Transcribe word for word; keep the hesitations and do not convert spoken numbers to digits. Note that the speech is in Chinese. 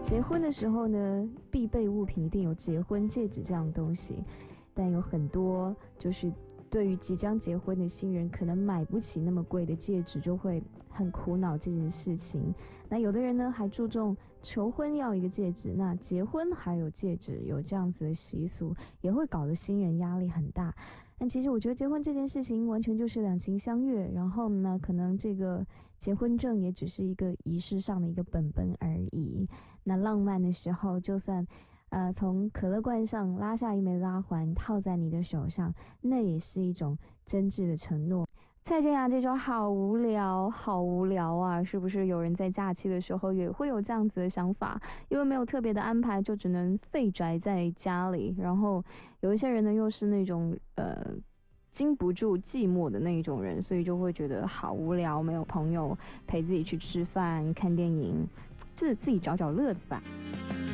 结婚的时候呢，必备物品一定有结婚戒指这样的东西，但有很多就是对于即将结婚的新人，可能买不起那么贵的戒指，就会很苦恼这件事情。那有的人呢，还注重求婚要一个戒指，那结婚还有戒指，有这样子的习俗，也会搞得新人压力很大。但其实我觉得结婚这件事情完全就是两情相悦，然后呢，可能这个结婚证也只是一个仪式上的一个本本而已。那浪漫的时候，就算呃从可乐罐上拉下一枚拉环套在你的手上，那也是一种真挚的承诺。蔡健雅这首好无聊好无聊啊，是不是有人在假期的时候也会有这样子的想法？因为没有特别的安排，就只能废宅在家里。然后有一些人呢，又是那种呃经不住寂寞的那一种人，所以就会觉得好无聊，没有朋友陪自己去吃饭看电影，这自己找找乐子吧。